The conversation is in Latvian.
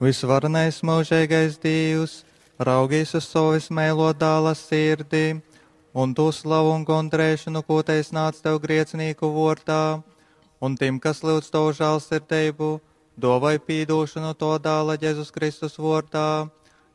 Visvarenais mūžīgais Dievs, raugīs uz savu vismēlo dāla sirdī, un to slavu un gondrēšanu, ko teis nāc tev griecinīku vārdā, un tim, kas lūdz tavu žēlsirdību, dovai pīdošanu to dāla Jēzus Kristus vārdā,